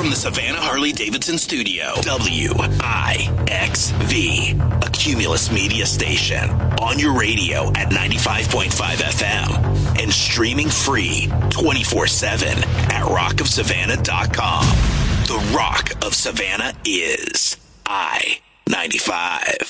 from the Savannah Harley-Davidson studio, WIXV, a Cumulus media station, on your radio at 95.5 FM and streaming free 24/7 at rockofsavannah.com. The Rock of Savannah is I-95.